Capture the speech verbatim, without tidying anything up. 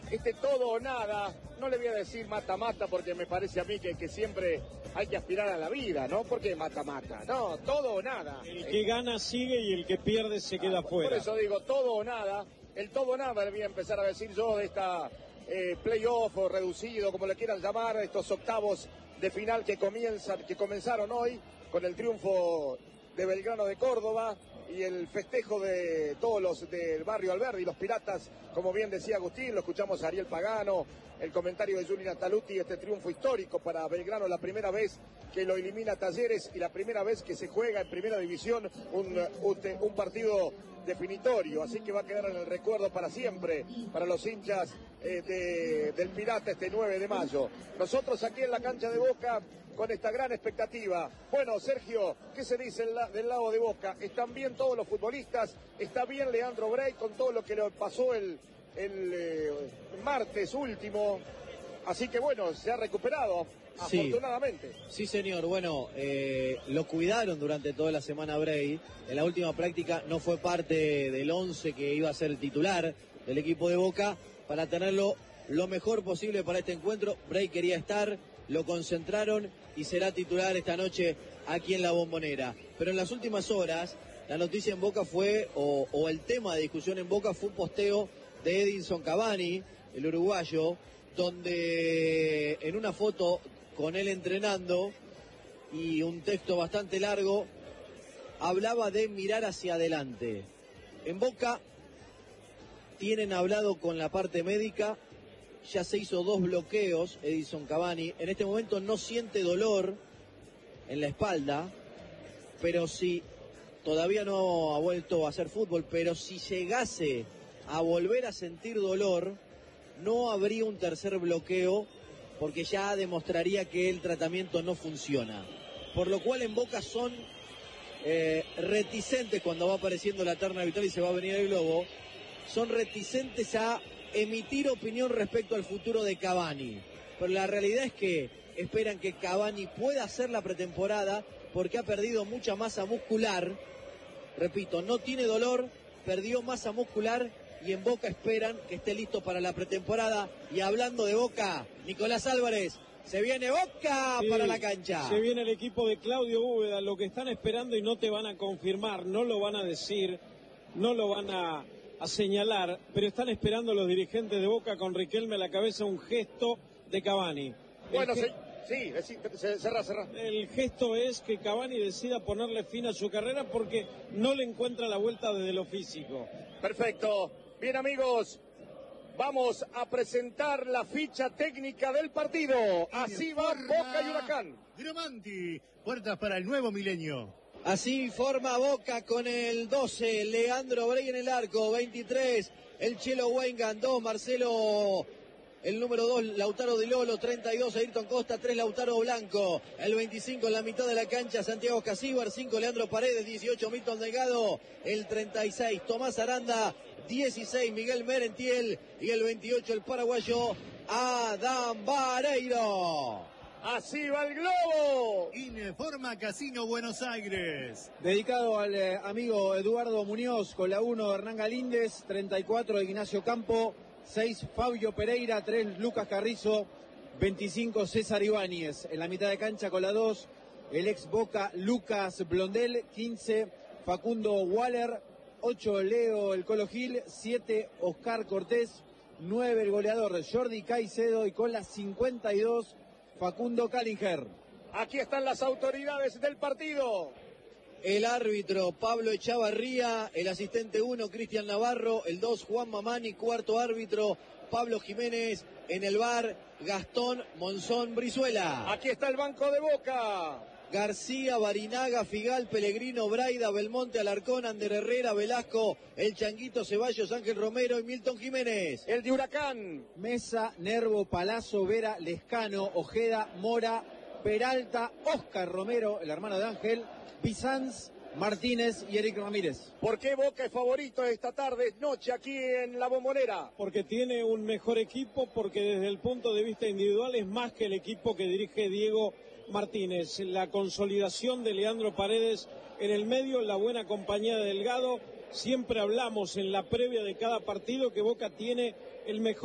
este todo o nada, no le voy a decir mata-mata porque me parece a mí que, que siempre hay que aspirar a la vida, ¿no? Porque mata-mata, no, todo o nada. El que gana sigue y el que pierde se queda ah, fuera. Por eso digo, todo o nada, el todo o nada le voy a empezar a decir yo de esta eh, playoff o reducido, como le quieran llamar, estos octavos de final que comienzan, que comenzaron hoy con el triunfo de Belgrano de Córdoba y el festejo de todos los del barrio Alberdi, los Piratas, como bien decía Agustín, lo escuchamos a Ariel Pagano, el comentario de Juli Nataluti, este triunfo histórico para Belgrano, la primera vez que lo elimina Talleres y la primera vez que se juega en primera división un, un, un partido definitorio, así que va a quedar en el recuerdo para siempre, para los hinchas eh, de, del Pirata este nueve de mayo. Nosotros aquí en la cancha de Boca con esta gran expectativa. Bueno, Sergio, ¿qué se dice del lado de Boca? ¿Están bien todos los futbolistas? ¿Está bien Leandro Brey con todo lo que le pasó el, el eh, martes último? Así que bueno, se ha recuperado, sí, afortunadamente. Sí, señor. Bueno, eh, lo cuidaron durante toda la semana Brey. En la última práctica no fue parte del once que iba a ser el titular del equipo de Boca para tenerlo lo mejor posible para este encuentro. Brey quería estar, lo concentraron y será titular esta noche aquí en la Bombonera. Pero en las últimas horas, la noticia en Boca fue, o, o el tema de discusión en Boca fue un posteo de Edinson Cavani, el uruguayo, donde en una foto con él entrenando y un texto bastante largo, hablaba de mirar hacia adelante. En Boca tienen hablado con la parte médica, ya se hizo dos bloqueos, Edinson Cavani, en este momento no siente dolor en la espalda, pero si, todavía no ha vuelto a hacer fútbol, pero si llegase a volver a sentir dolor, no habría un tercer bloqueo, porque ya demostraría que el tratamiento no funciona. Por lo cual en Boca son eh, reticentes cuando va apareciendo la terna vital y se va a venir el globo, son reticentes a emitir opinión respecto al futuro de Cavani. Pero la realidad es que esperan que Cavani pueda hacer la pretemporada porque ha perdido mucha masa muscular. Repito, no tiene dolor, perdió masa muscular y en Boca esperan que esté listo para la pretemporada. Y hablando de Boca, Nicolás Álvarez, se viene Boca sí, para la cancha. Se viene el equipo de Claudio Bóveda, lo que están esperando y no te van a confirmar, no lo van a decir, no lo van a, a señalar, pero están esperando los dirigentes de Boca con Riquelme a la cabeza un gesto de Cavani. Bueno, el sí, sí, cerrá, cerrá. El gesto es que Cavani decida ponerle fin a su carrera porque no le encuentra la vuelta desde lo físico. Perfecto. Bien, amigos, vamos a presentar la ficha técnica del partido. Así va Boca y Huracán. Gromanti, puertas para el nuevo milenio. Así forma Boca con el doce, Leandro Brey en el arco, veintitrés, el Chelo Weingand, dos, Marcelo, el número dos, Lautaro Di Lolo, treinta y dos, Ayrton Costa, tres, Lautaro Blanco, el veinticinco en la mitad de la cancha, Santiago Casíbar, cinco, Leandro Paredes, dieciocho, Milton Delgado, el treinta y seis, Tomás Aranda, dieciséis, Miguel Merentiel y el veintiocho, el paraguayo Adam Vareiro. Así va el globo. Informa Casino Buenos Aires. Dedicado al eh, amigo Eduardo Muñoz con la uno, Hernán Galíndez, treinta y cuatro, Ignacio Campo, seis, Fabio Pereira, tres, Lucas Carrizo, veinticinco, César Ibáñez. En la mitad de cancha con la dos, el ex Boca Lucas Blondel, quince, Facundo Waller, ocho, Leo El Colo Gil, siete, Oscar Cortés, nueve, el goleador Jordi Caicedo y con las cincuenta y dos, Facundo Callinger. Aquí están las autoridades del partido. El árbitro Pablo Echavarría, el asistente uno Cristian Navarro, el dos Juan Mamani, cuarto árbitro Pablo Jiménez, en el V A R Gastón Monzón Brizuela. Aquí está el banco de Boca. García, Barinaga, Figal, Pellegrino, Braida, Belmonte, Alarcón, Ander Herrera, Velasco, el Changuito Ceballos, Ángel Romero y Milton Jiménez. El de Huracán. Mesa, Nervo, Palazzo, Vera, Lescano, Ojeda, Mora, Peralta, Oscar Romero, el hermano de Ángel, Bizanz, Martínez y Eric Ramírez. ¿Por qué Boca es favorito esta tarde, noche aquí en la Bombonera? Porque tiene un mejor equipo, porque desde el punto de vista individual es más que el equipo que dirige Diego Martínez. La consolidación de Leandro Paredes en el medio, la buena compañía de Delgado. Siempre hablamos en la previa de cada partido que Boca tiene el mejor